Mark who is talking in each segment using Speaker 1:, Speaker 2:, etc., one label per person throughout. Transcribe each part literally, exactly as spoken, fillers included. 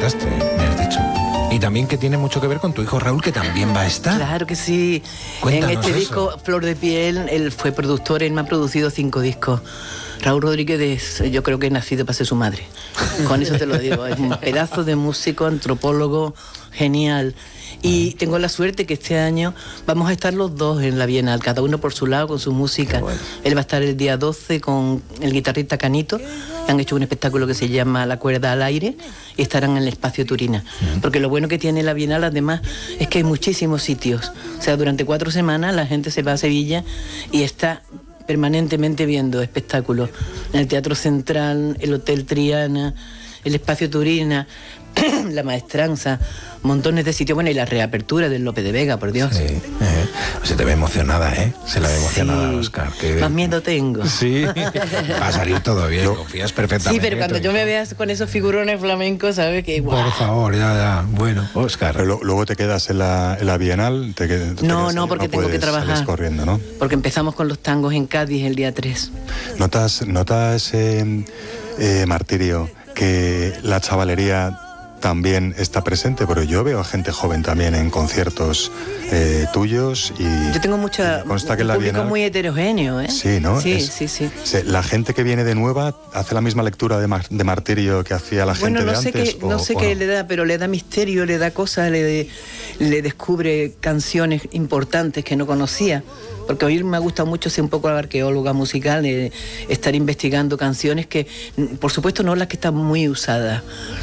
Speaker 1: presentaste, me has dicho. Y también que tiene mucho que ver con tu hijo Raúl, que también va a estar.
Speaker 2: Claro que sí.
Speaker 1: Cuéntanos
Speaker 2: en este
Speaker 1: eso.
Speaker 2: disco, Flor de Piel, él fue productor, él me ha producido cinco discos. Raúl Rodríguez es, yo creo que es nacido para ser su madre. Con eso te lo digo. Es un pedazo de músico, antropólogo, genial. Y tengo la suerte que este año vamos a estar los dos en la Bienal, cada uno por su lado con su música. Bueno. Él va a estar el día doce con el guitarrista Canito. Han hecho un espectáculo que se llama La cuerda al aire y estarán en el Espacio Turina. Uh-huh. Porque lo bueno que tiene la Bienal además es que hay muchísimos sitios. O sea, durante cuatro semanas la gente se va a Sevilla y está permanentemente viendo espectáculos en el Teatro Central, el Hotel Triana, el Espacio Turina, la Maestranza, montones de sitios, bueno, y la reapertura del Lope de Vega, por Dios.
Speaker 1: Sí, eh, se te ve emocionada, ¿eh? Se la ve emocionada, sí. Óscar. Que...
Speaker 2: Más miedo tengo.
Speaker 1: Sí, va a salir todo bien, confías perfectamente.
Speaker 2: Sí, pero cuando yo me veas con esos figurones flamencos, ¿sabes? Que ¡guau!
Speaker 1: Por favor, ya, ya. Bueno, Óscar.
Speaker 3: Pero lo, luego te quedas en la, en la Bienal. Te, te
Speaker 2: no, no, porque no tengo que trabajar.
Speaker 3: Corriendo, ¿no?
Speaker 2: Porque empezamos con los tangos en Cádiz el día tres.
Speaker 3: ¿Notas, notas eh, eh, Martirio, que la chavalería también está presente? Pero yo veo a gente joven también en conciertos eh, tuyos y
Speaker 2: yo tengo mucha
Speaker 3: consta que
Speaker 2: un
Speaker 3: la
Speaker 2: público
Speaker 3: Bienal,
Speaker 2: muy heterogéneo, ¿eh?
Speaker 3: Sí, ¿no?
Speaker 2: Sí,
Speaker 3: es,
Speaker 2: sí, sí.
Speaker 3: La gente que viene de nueva hace la misma lectura de, mar, de Martirio que hacía la gente
Speaker 2: bueno, no
Speaker 3: de
Speaker 2: sé
Speaker 3: antes.
Speaker 2: Qué, no
Speaker 3: o,
Speaker 2: sé
Speaker 3: o
Speaker 2: qué
Speaker 3: no?
Speaker 2: le da, pero le da misterio, le da cosas, le, le descubre canciones importantes que no conocía. Porque a mí me ha gustado mucho ser un poco arqueóloga musical, eh, estar investigando canciones que, por supuesto, no las que están muy usadas,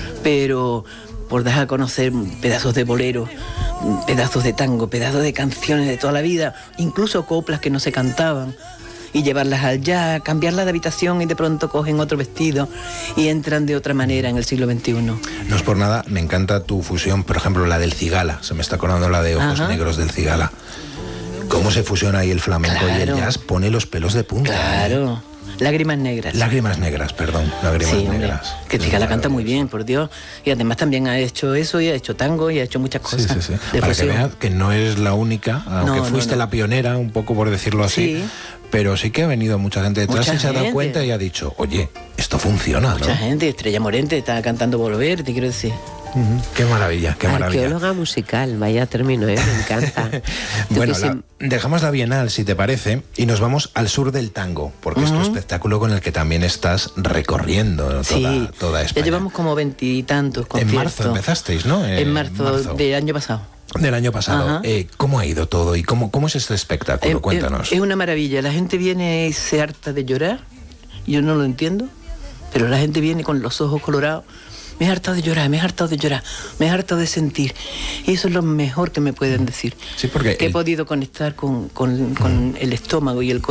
Speaker 2: pero por dejar a conocer pedazos de bolero, pedazos de tango, pedazos de canciones de toda la vida, incluso coplas que no se cantaban, y llevarlas al jazz, cambiarlas de habitación y de pronto cogen otro vestido y entran de otra manera en el siglo veintiuno.
Speaker 1: No es por nada, me encanta tu fusión, por ejemplo, la del Cigala, se me está acordando la de Ojos Ajá. Negros del Cigala. Cómo se fusiona ahí el flamenco claro. y el jazz, pone los pelos de punta.
Speaker 2: Claro. ¿Eh? Lágrimas negras.
Speaker 1: Lágrimas negras, perdón. Lágrimas sí, negras.
Speaker 2: Que Cigala canta muy bien, por Dios. Y además también ha hecho eso, y ha hecho tango, y ha hecho muchas cosas.
Speaker 1: Sí, sí, sí. Para que veas que no es la única, aunque no, fuiste no, no. la pionera, un poco por decirlo así. Sí. Pero sí que ha venido mucha gente detrás mucha y se gente. ha dado cuenta y ha dicho, oye, esto funciona,
Speaker 2: Mucha ¿no? gente. Estrella Morente está cantando Volver, te quiero decir.
Speaker 1: Uh-huh. Qué maravilla, qué maravilla.
Speaker 4: Arqueóloga musical, vaya término, ¿eh? Me encanta.
Speaker 1: Bueno, la, dejamos la Bienal, si te parece, y nos vamos al sur del tango, porque uh-huh. es tu espectáculo con el que también estás recorriendo toda,
Speaker 2: sí,
Speaker 1: toda España.
Speaker 2: Ya llevamos como veintitantos conciertos.
Speaker 1: En marzo empezasteis, ¿no?
Speaker 2: En, en marzo, marzo del año pasado.
Speaker 1: Del año pasado. Eh, ¿Cómo ha ido todo y cómo, cómo es este espectáculo?
Speaker 2: Eh,
Speaker 1: Cuéntanos.
Speaker 2: Es una maravilla. La gente viene y se harta de llorar. Yo no lo entiendo, pero la gente viene con los ojos colorados. Me he hartado de llorar, me he hartado de llorar, me he hartado de sentir. Y eso es lo mejor que me pueden decir.
Speaker 1: Sí, porque
Speaker 2: que
Speaker 1: el...
Speaker 2: he podido conectar con, con, con el estómago y el corazón.